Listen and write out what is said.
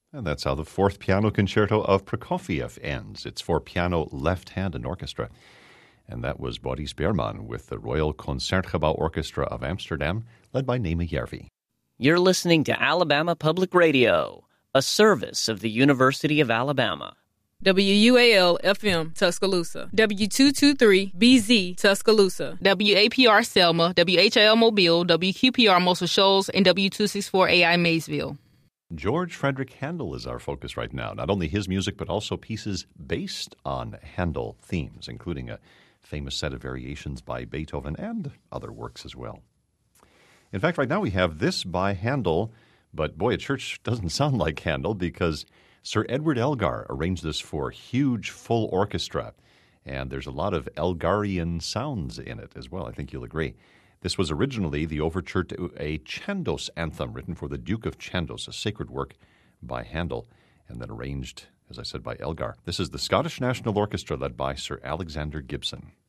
And that's how the Fourth Piano Concerto of Prokofiev ends. It's for piano, left hand, and orchestra. And that was Boris Beerman with the Royal Concertgebouw Orchestra of Amsterdam, led by Nema Järvi. You're listening to Alabama Public Radio, a service of the University of Alabama. WUAL-FM, Tuscaloosa. W223-BZ, Tuscaloosa. WAPR Selma, WHIL Mobile, WQPR Muscle Shoals, and W264AI Maysville. George Frederick Handel is our focus right now. Not only his music, but also pieces based on Handel themes, including a famous set of variations by Beethoven and other works as well. In fact, right now we have this by Handel, but boy, at church doesn't sound like Handel because Sir Edward Elgar arranged this for huge full orchestra, and there's a lot of Elgarian sounds in it as well. I think you'll agree. This was originally the overture to a Chandos anthem written for the Duke of Chandos, a sacred work by Handel, and then arranged, as I said, by Elgar. This is the Scottish National Orchestra led by Sir Alexander Gibson.